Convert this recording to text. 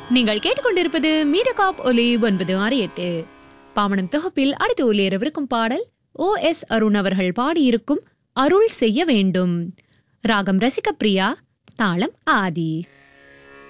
நீங்கள் கேட்டுக்கொண்டிருப்பது மீரகாப் ஒலி 968. பாமணம் தொகுப்பில் அடுத்து ஒலியரவிருக்கும் பாடல் OS அருண் அவர்கள் பாடியிருக்கும் அருள் செய்ய வேண்டும். ராகம் ரசிக பிரியா, தாளம் ஆதி.